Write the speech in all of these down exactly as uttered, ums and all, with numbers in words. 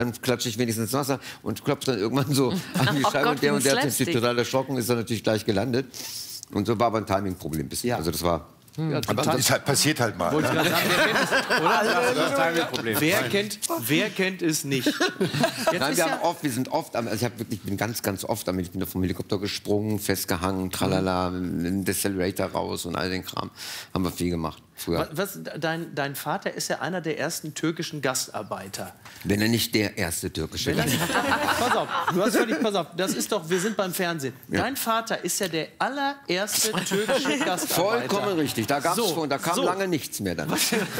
dann klatsche ich wenigstens ins Wasser und klopfe dann irgendwann so an die Scheibe. Oh Gott, und der, und der hat Slapstick. sich total erschrocken, ist dann natürlich gleich gelandet. Und so war aber ein Timing-Problem ein bisschen. Ja. Also das war... Ja, aber total. Ist halt, passiert halt mal. Wollte ich Ne? gerade sagen, wer kennt es, oder? Das ist das Timing-Problem. Wer kennt, wer kennt es nicht? Jetzt Nein, ist wir, ja, haben oft, wir sind oft, am, also ich hab wirklich, bin ganz, ganz oft damit, ich bin da vom Helikopter gesprungen, festgehangen, tralala, in Decelerator raus und all den Kram. Haben wir viel gemacht früher. was, dein, dein Vater ist ja einer der ersten türkischen Gastarbeiter. Wenn er nicht der erste türkische Wenn Gast er- pass auf, du hast völlig, pass auf, das ist doch, wir sind beim Fernsehen. Ja. Dein Vater ist ja der allererste türkische Gastarbeiter. Vollkommen richtig, da gab's So, schon, da kam so. lange nichts mehr dann.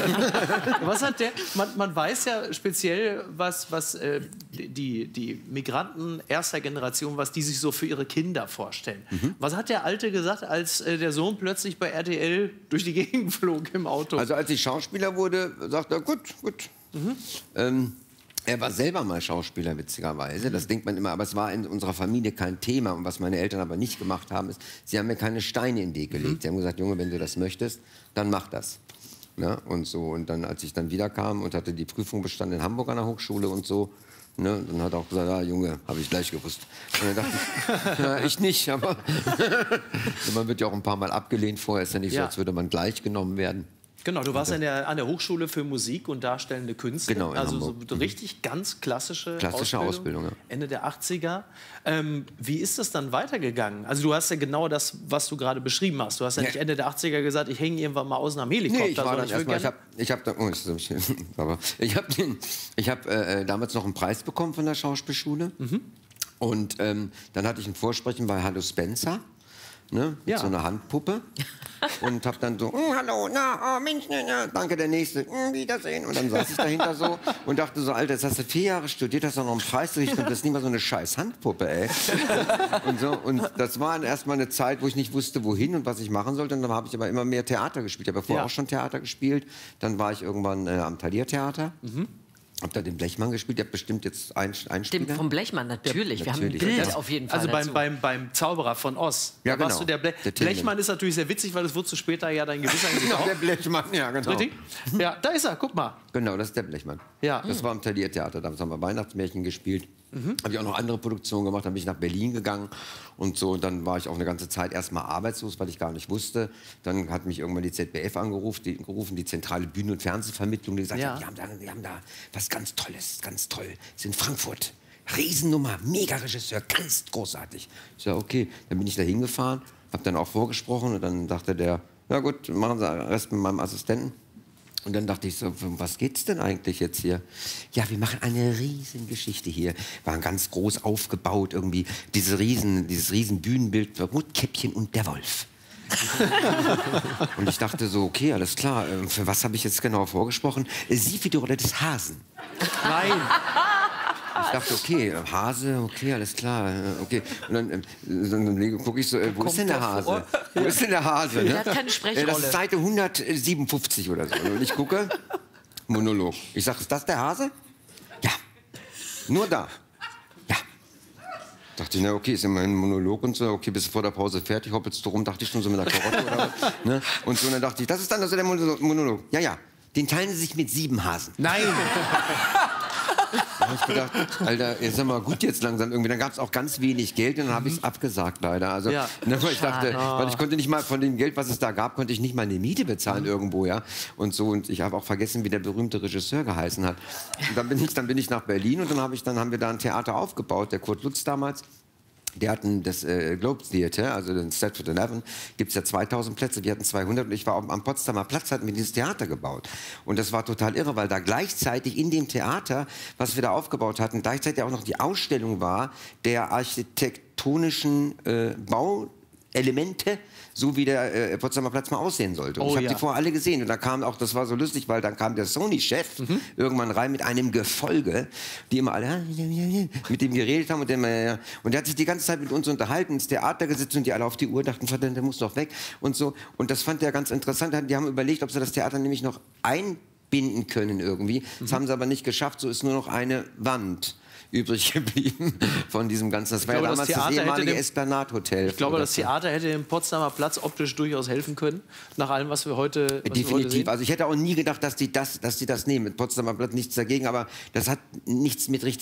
Was hat der? Man, man weiß ja speziell, was, was äh, die, die Migranten erster Generation, was die sich so für ihre Kinder vorstellen. Mhm. Was hat der Alte gesagt, als äh, der Sohn plötzlich bei R T L durch die Gegend flog im Auto? Also als ich Schauspieler wurde, sagte er, gut, gut. Mhm. Ähm, er war selber mal Schauspieler, witzigerweise. Das denkt man immer, aber es war in unserer Familie kein Thema. Und was meine Eltern aber nicht gemacht haben, ist, sie haben mir keine Steine in den Weg gelegt. Mhm. Sie haben gesagt, Junge, wenn du das möchtest, dann mach das. Ne? Und so. Und dann, als ich dann wiederkam und hatte die Prüfung bestanden in Hamburg an der Hochschule und so, ne, dann hat er auch gesagt, ah, Junge, habe ich gleich gewusst. Und dann dachte ich, ja, ich nicht, aber man wird ja auch ein paar Mal abgelehnt vorher. Ist ja nicht Ja. so, als würde man gleich genommen werden. Genau, du warst an der, an der Hochschule für Musik und Darstellende Künste. Genau, in also so Hamburg. richtig ganz klassische, Klassische Ausbildung, Ausbildung, ja. Ende der achtziger. Ähm, wie ist das dann weitergegangen? Also du hast ja genau das, was du gerade beschrieben hast. Du hast ja Ja. nicht Ende der achtziger gesagt, ich hänge irgendwann mal außen am Helikopter. Nee, ich war sondern dann will erstmal, ich gerne- habe ich hab da, oh, ist das schön. Aber ich habe ich hab, äh, damals noch einen Preis bekommen von der Schauspielschule. Mhm. Und ähm, dann hatte ich ein Vorsprechen bei Hallo Spencer. Ne, mit Ja. so einer Handpuppe. Und hab dann so, "Mm, hallo, na, oh, Mensch, na, na, danke, der Nächste, mm, Wiedersehen." Und dann saß ich dahinter so und dachte so, Alter, jetzt hast du vier Jahre studiert, hast du noch einen Preis gekriegt und das ist nicht mal so eine scheiß Handpuppe, ey. Und, so, und das war dann erstmal eine Zeit, wo ich nicht wusste, wohin und was ich machen sollte. Und dann habe ich aber immer mehr Theater gespielt. Ich habe ja vorher Ja. auch schon Theater gespielt. Dann war ich irgendwann äh, am Thalia-Theater. Hab da den Blechmann gespielt, der hat bestimmt jetzt ein, ein Dem Spieler. vom Blechmann, natürlich. Wir haben ein natürlich. Bild Das- auf jeden Fall Also beim, dazu. beim, beim Zauberer von Oz. Ja, Da warst genau. du der Ble Der Tim. Blechmann ist natürlich sehr witzig, weil das wurdest du später ja dein gewisser Gesicht auch. Der Blechmann, ja, genau. Richtig? Ja, da ist er, guck mal. Genau, das ist der Blechmann. Ja. Das war am Thalia-Theater, damals haben wir Weihnachtsmärchen gespielt. Habe ich auch noch andere Produktionen gemacht, dann bin ich nach Berlin gegangen und so. Und dann war ich auch eine ganze Zeit erstmal arbeitslos, weil ich gar nicht wusste. Dann hat mich irgendwann die Z B F angerufen, die, gerufen, die zentrale Bühnen- und Fernsehvermittlung, die gesagt Ja. hat, die haben, da, die haben da was ganz Tolles, ganz toll. Das ist in Frankfurt. Riesennummer, mega Regisseur, ganz großartig. Ich sage, okay, dann bin ich da hingefahren, habe dann auch vorgesprochen und dann dachte der, ja gut, machen Sie den Rest mit meinem Assistenten. Und dann dachte ich so, um was geht's denn eigentlich jetzt hier? Ja, wir machen eine riesen Geschichte hier. Waren ganz groß aufgebaut irgendwie. Diese riesen, dieses riesen Bühnenbild, Rotkäppchen und der Wolf. Und ich dachte so, okay, alles klar. äh, Für was habe ich jetzt genau vorgesprochen? Äh, Sie für die Rolle des Hasen. Nein. Ich dachte, okay, äh, Hase, okay, alles klar, äh, okay. Und dann, äh, dann gucke ich so, äh, wo ist denn der Hase? Wo ist denn der Hase? Ne? Der hat keine Äh, Sprechrolle. Das ist Seite hundertsiebenundfünfzig oder so. Und ich gucke, Monolog. Ich sage, ist das der Hase? Ja. Nur da. Ja. Dachte ich, na okay, ist immerhin ein Monolog und so. Okay, bist du vor der Pause fertig, hoppelst du rum, dachte ich schon so mit der Karotte oder was. Ne? Und so, und dann dachte ich, das ist dann also der Mono- Monolog. Ja, ja. Den teilen sie sich mit sieben Hasen. Nein. Da habe ich gedacht, Alter, jetzt sag mal gut jetzt langsam irgendwie. Dann gab es auch ganz wenig Geld und dann habe ich es abgesagt leider. Also, Ja. ne, weil ich dachte, weil ich konnte nicht mal von dem Geld, was es da gab, konnte ich nicht mal eine Miete bezahlen irgendwo, ja. Und so, und ich habe auch vergessen, wie der berühmte Regisseur geheißen hat. Und dann bin ich, dann bin ich nach Berlin und dann habe ich, dann haben wir da ein Theater aufgebaut, der Kurt Lutz damals. Der hatten das äh, Globe Theater, also den Stratford on Avon, gibt es ja zweitausend Plätze, wir hatten zweihundert und ich war am, am Potsdamer Platz, hatten wir dieses Theater gebaut. Und das war total irre, weil da gleichzeitig in dem Theater, was wir da aufgebaut hatten, gleichzeitig auch noch die Ausstellung war der architektonischen äh, Bauelemente, so wie der äh, Potsdamer Platz mal aussehen sollte. Und Oh, ich habe ja. die vorher alle gesehen und da kam auch, das war so lustig, weil dann kam der Sony-Chef irgendwann rein mit einem Gefolge, die immer alle mit dem geredet haben und der, immer, und der hat sich die ganze Zeit mit uns unterhalten, ins Theater gesetzt und die alle auf die Uhr dachten, verdammt, der muss doch weg und so. Und das fand der ganz interessant. Die haben überlegt, ob sie das Theater nämlich noch ein binden können irgendwie. Mhm. Das haben sie aber nicht geschafft, so ist nur noch eine Wand übrig geblieben von diesem ganzen. Das war ja damals das, das ehemalige Esplanade-Hotel. Ich glaube, das Theater hätte dem Potsdamer Platz optisch durchaus helfen können, nach allem, was wir heute, was Definitiv. Wir heute sehen. Also ich hätte auch nie gedacht, dass die das, dass die das nehmen. Mit Potsdamer Platz nichts dagegen, aber das hat nichts mit richtig